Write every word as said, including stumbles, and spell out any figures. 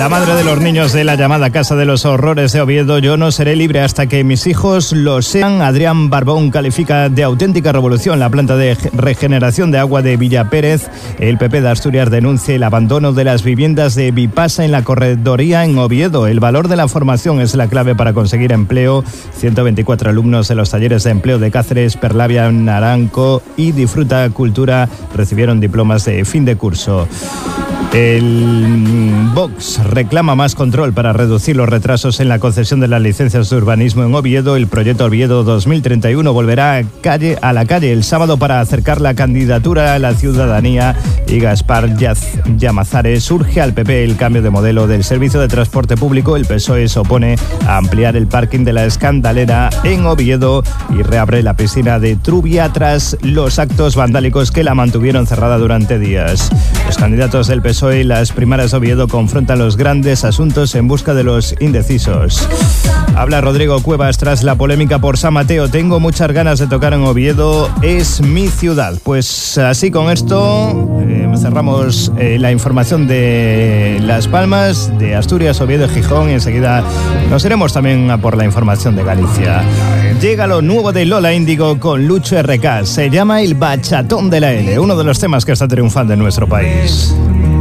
La madre de los niños de la llamada Casa de los Horrores de Oviedo: yo no seré libre hasta que mis hijos lo sean. Adrián Barbón califica de auténtica revolución la planta de regeneración de agua de Villapérez. El P P de Asturias denuncia el abandono de las viviendas de Vipasa en la corredoría en Oviedo. El valor de la formación es la clave para conseguir empleo. ciento veinticuatro alumnos de los talleres de empleo de Cáceres, Perlavia, Naranco y Disfruta Cultura recibieron diplomas de fin de curso. El Vox reclama más control para reducir los retrasos en la concesión de las licencias de urbanismo en Oviedo. El proyecto Oviedo dos mil treinta y uno volverá a, calle, a la calle el sábado para acercar la candidatura a la ciudadanía. Y Gaspar Llamazares urge al P P el cambio de modelo del servicio de transporte público. El P S O E se opone a ampliar el parking de la Escandalera en Oviedo y reabre la piscina de Trubia tras los actos vandálicos que la mantuvieron cerrada durante días. Los candidatos del P S O E y las primarias de Oviedo confrontan los grandes asuntos en busca de los indecisos. Habla Rodrigo Cuevas tras la polémica por San Mateo. Tengo muchas ganas de tocar en Oviedo, es mi ciudad. Pues así con esto eh, cerramos eh, la información de Las Palmas, de Asturias, Oviedo y Gijón. Y enseguida nos iremos también a por la información de Galicia. Llega lo nuevo de Lola Índigo con Lucho R K. Se llama El Bachatón de la L, uno de los temas que está triunfando en nuestro país.